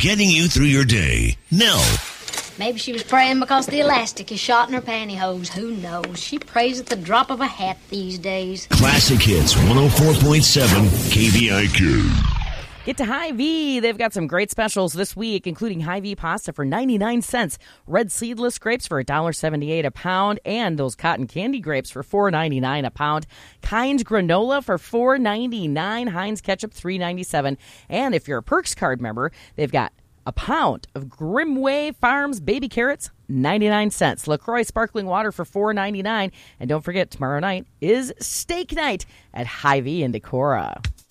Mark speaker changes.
Speaker 1: getting you through your day. Nell.
Speaker 2: Maybe she was praying because the elastic is shot in her pantyhose. Who knows? She prays at the drop of a hat these days.
Speaker 1: Classic Hits 104.7 KVIQ.
Speaker 3: Get to Hy-Vee. They've got some great specials this week, including Hy-Vee pasta for 99 cents, red seedless grapes for $1.78 a pound, and those cotton candy grapes for $4.99 a pound. Kind's granola for $4.99, Heinz ketchup $3.97, and if you're a Perks card member, they've got a pound of Grimway Farms baby carrots, 99 cents. LaCroix sparkling water for $4.99, and don't forget, tomorrow night is steak night at Hy-Vee in Decorah.